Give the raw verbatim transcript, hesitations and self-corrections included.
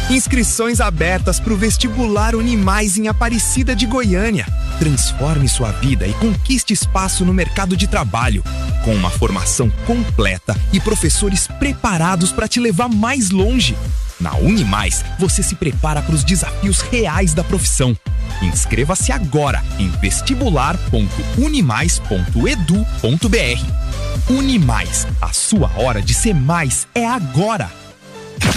Inscrições abertas para o vestibular Unimais em Aparecida de Goiânia. Transforme sua vida e conquiste espaço no mercado de trabalho, com uma formação completa e professores preparados para te levar mais longe. Na Unimais, você se prepara para os desafios reais da profissão. Inscreva-se agora em vestibular ponto unimais ponto edu ponto br. Unimais, a sua hora de ser mais é agora!